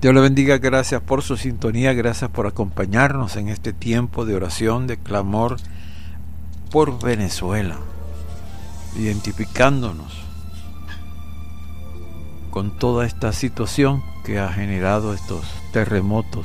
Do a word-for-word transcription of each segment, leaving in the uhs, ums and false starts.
Dios le bendiga, gracias por su sintonía, gracias por acompañarnos en este tiempo de oración, de clamor por Venezuela, identificándonos con toda esta situación que ha generado estos terremotos,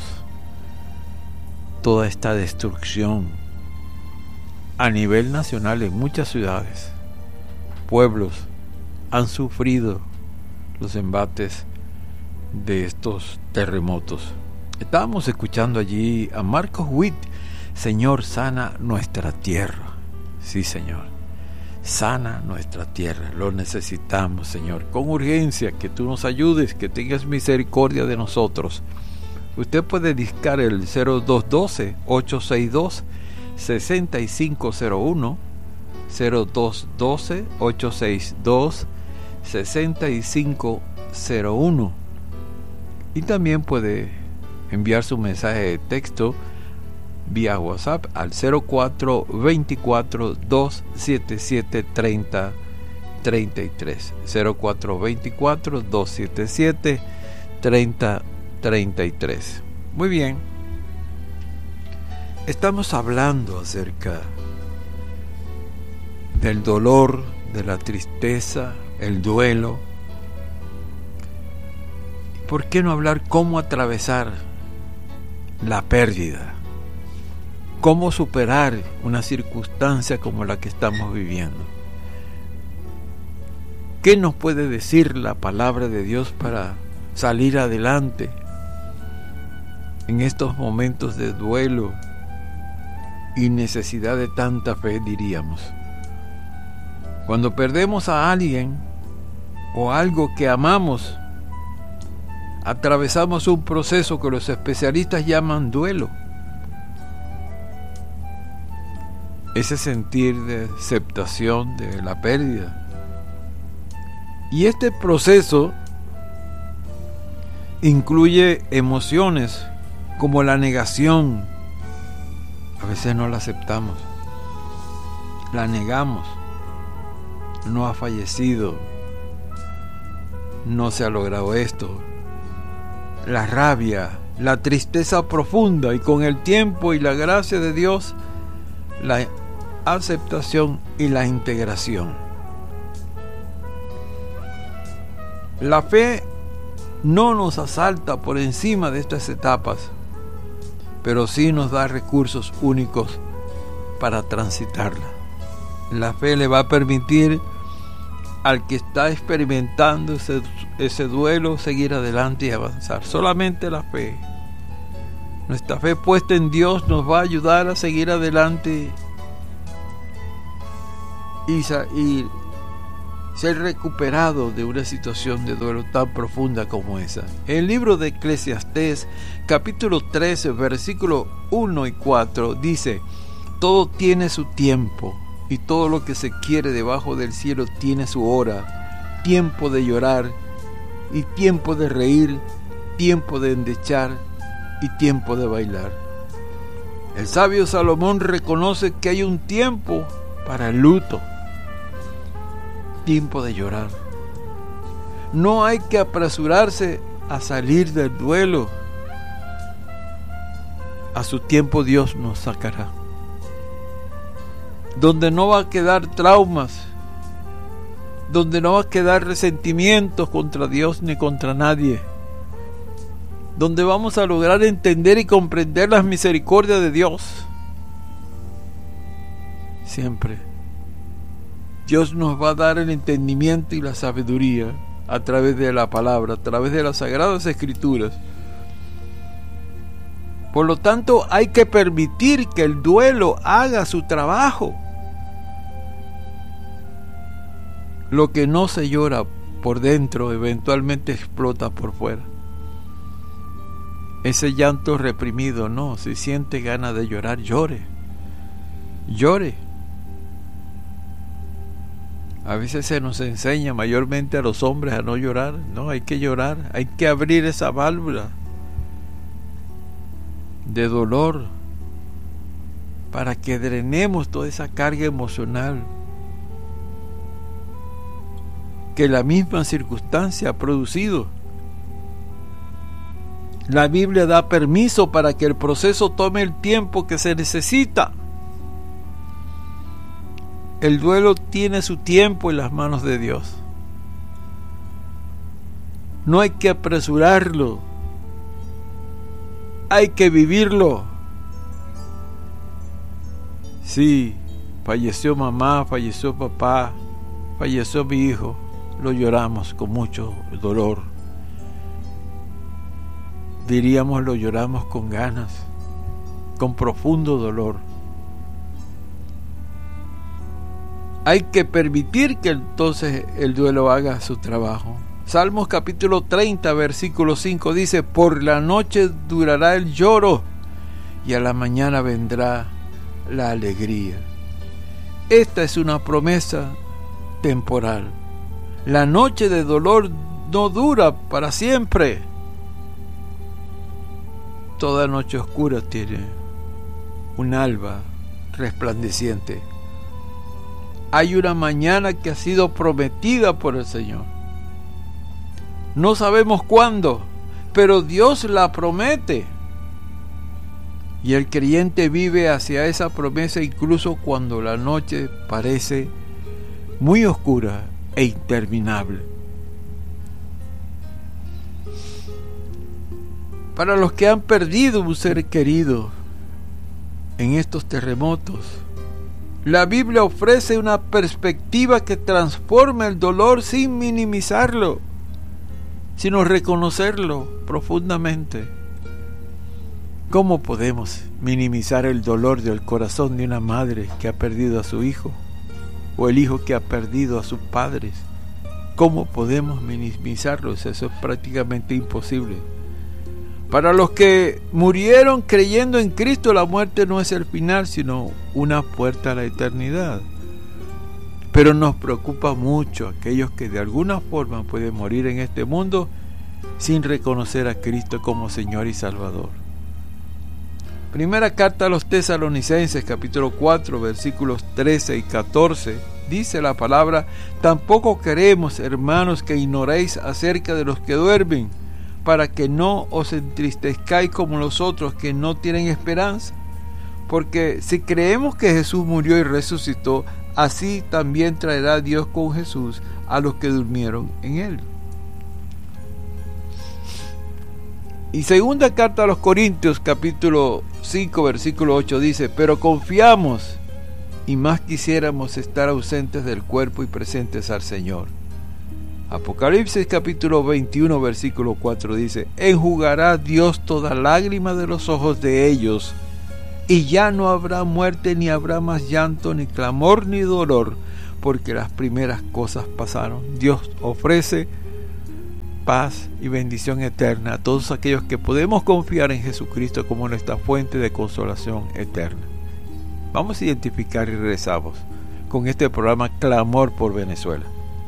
toda esta destrucción a nivel nacional en muchas ciudades. Pueblos han sufrido los embates de estos terremotos. Estábamos escuchando allí a Marcos Witt, Señor, sana nuestra tierra. Sí, Señor, sana nuestra tierra, lo necesitamos, Señor, con urgencia, que tú nos ayudes, que tengas misericordia de nosotros. Usted puede discar el cero dos uno dos, ocho seis dos, seis cinco cero uno, cero dos uno dos, ocho seis dos, seis cinco cero uno. Y también puede enviar su mensaje de texto vía WhatsApp al cero cuatro dos cuatro, dos siete siete, tres cero tres tres, cero cuatro dos cuatro, dos siete siete, tres cero tres tres. Muy bien, estamos hablando acerca del dolor, de la tristeza, el duelo. ¿Por qué no hablar cómo atravesar la pérdida? ¿Cómo superar una circunstancia como la que estamos viviendo? ¿Qué nos puede decir la palabra de Dios para salir adelante en estos momentos de duelo y necesidad de tanta fe, diríamos? Cuando perdemos a alguien o algo que amamos, atravesamos un proceso que los especialistas llaman duelo. Ese sentir de aceptación de la pérdida. Y este proceso incluye emociones como la negación. A veces no la aceptamos, la negamos. No ha fallecido, no se ha logrado esto. La rabia, la tristeza profunda, y con el tiempo y la gracia de Dios, la aceptación y la integración. La fe no nos asalta por encima de estas etapas, pero sí nos da recursos únicos para transitarla. La fe le va a permitir al que está experimentando ese, ese duelo seguir adelante y avanzar. Solamente la fe, nuestra fe puesta en Dios, nos va a ayudar a seguir adelante y, y ser recuperado de una situación de duelo tan profunda como esa. En el libro de Eclesiastés, capítulo trece, versículos uno y cuatro, dice: todo tiene su tiempo, y todo lo que se quiere debajo del cielo tiene su hora, tiempo de llorar y tiempo de reír, tiempo de endechar y tiempo de bailar. El sabio Salomón reconoce que hay un tiempo para el luto, tiempo de llorar. No hay que apresurarse a salir del duelo. A su tiempo Dios nos sacará, donde no va a quedar traumas, donde no va a quedar resentimientos contra Dios ni contra nadie, donde vamos a lograr entender y comprender las misericordias de Dios. Siempre Dios nos va a dar el entendimiento y la sabiduría a través de la palabra, a través de las sagradas escrituras. Por lo tanto, hay que permitir que el duelo haga su trabajo. Lo que no se llora por dentro eventualmente explota por fuera. Ese llanto reprimido, no, si siente ganas de llorar, llore. Llore. A veces se nos enseña mayormente a los hombres a no llorar. No, hay que llorar, hay que abrir esa válvula de dolor para que drenemos toda esa carga emocional que la misma circunstancia ha producido. La Biblia da permiso para que el proceso tome el tiempo que se necesita. El duelo tiene su tiempo en las manos de Dios. No hay que apresurarlo. Hay que vivirlo. Sí, falleció mamá, falleció papá, falleció mi hijo. Lo lloramos con mucho dolor. Diríamos, lo lloramos con ganas, con profundo dolor. Hay que permitir que entonces el duelo haga su trabajo. Salmos capítulo treinta, versículo cinco dice: por la noche durará el lloro y a la mañana vendrá la alegría. Esta es una promesa temporal. La noche de dolor no dura para siempre. Toda noche oscura tiene un alba resplandeciente. Hay una mañana que ha sido prometida por el Señor. No sabemos cuándo, pero Dios la promete. Y el creyente vive hacia esa promesa incluso cuando la noche parece muy oscura e interminable. Para los que han perdido un ser querido en estos terremotos, la Biblia ofrece una perspectiva que transforma el dolor sin minimizarlo, sino reconocerlo profundamente. ¿Cómo podemos minimizar el dolor del corazón de una madre que ha perdido a su hijo? O el hijo que ha perdido a sus padres. ¿Cómo podemos minimizarlo? Eso es prácticamente imposible. Para los que murieron creyendo en Cristo, la muerte no es el final, sino una puerta a la eternidad. Pero nos preocupa mucho aquellos que de alguna forma pueden morir en este mundo sin reconocer a Cristo como Señor y Salvador. Primera carta a los Tesalonicenses, capítulo cuatro, versículos trece y catorce, dice la palabra: tampoco queremos, hermanos, que ignoréis acerca de los que duermen, para que no os entristezcáis como los otros que no tienen esperanza. Porque si creemos que Jesús murió y resucitó, así también traerá Dios con Jesús a los que durmieron en él. Y segunda carta a los Corintios, capítulo cinco, versículo ocho, dice: pero confiamos, y más quisiéramos estar ausentes del cuerpo y presentes al Señor. Apocalipsis capítulo veintiuno, versículo cuatro dice: enjugará Dios toda lágrima de los ojos de ellos, y ya no habrá muerte, ni habrá más llanto, ni clamor, ni dolor, porque las primeras cosas pasaron. Dios ofrece paz y bendición eterna a todos aquellos que podemos confiar en Jesucristo como nuestra fuente de consolación eterna. Vamos a identificar y regresamos con este programa Clamor por Venezuela.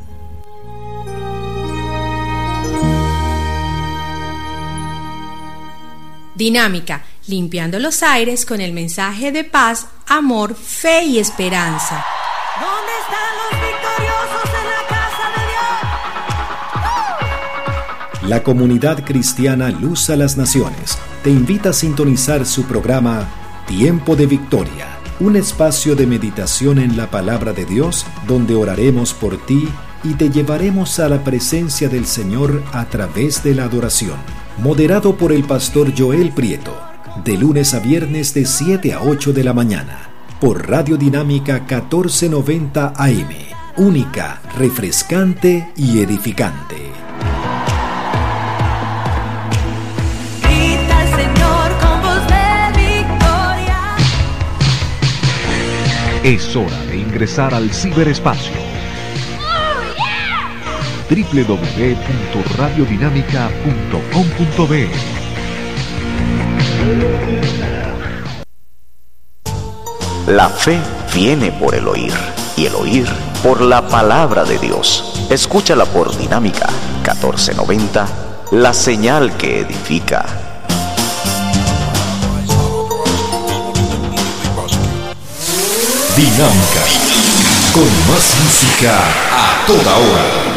Dinámica, limpiando los aires con el mensaje de paz, amor, fe y esperanza. ¿Dónde están los victoriosos en la casa de Dios? La comunidad cristiana Luz a las Naciones te invita a sintonizar su programa Tiempo de Victoria, un espacio de meditación en la palabra de Dios donde oraremos por ti y te llevaremos a la presencia del Señor a través de la adoración. Moderado por el pastor Joel Prieto, de lunes a viernes de siete a ocho de la mañana, por Radio Dinámica catorce noventa A M, única, refrescante y edificante. Grita al Señor con voz de victoria. Es hora de ingresar al ciberespacio. doble u doble u doble u punto radio dinámica punto com punto be. La fe viene por el oír, y el oír por la palabra de Dios. Escúchala por Dinámica catorce noventa, la señal que edifica. Dinámica, con más música a toda hora.